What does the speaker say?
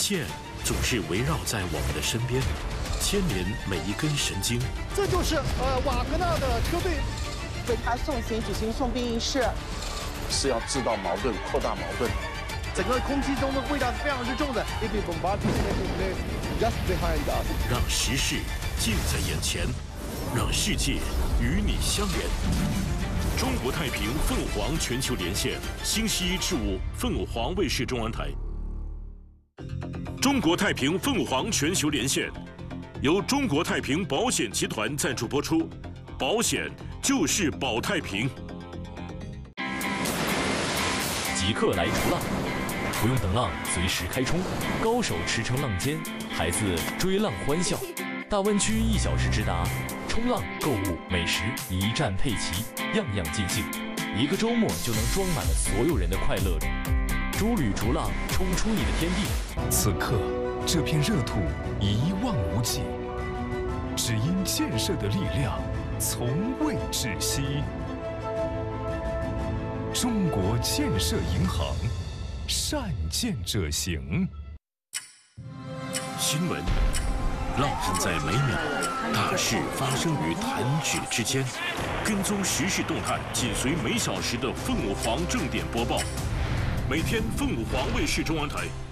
线总是围绕在我们的身边，牵连每一根神经。 这就是瓦格纳的车队为他送行举行送殡仪式， 是要制造矛盾、扩大矛盾。 整个空气中的味道是非常之重的。Just behind us， 让时事近在眼前，让世界与你相连。中国太平凤凰全球连线，星期一至五，凤凰卫视中文台。中国太平凤凰全球连线，由中国太平保险集团赞助播出，保险就是保太平。 即刻来逐浪，不用等浪，随时开冲，高手驰骋浪尖，孩子追浪欢笑，大湾区1小时直达，冲浪、购物、美食一站配齐，样样尽兴，一个周末就能装满了所有人的快乐。诸旅逐浪，冲出你的天地。 此刻，这片热土一望无际，只因建设的力量从未止息。中国建设银行，善建者行。 新闻浪漫在每秒，大事发生于弹指之间。跟踪时事动态，紧随每小时的凤凰正点播报。每天凤凰卫视中文台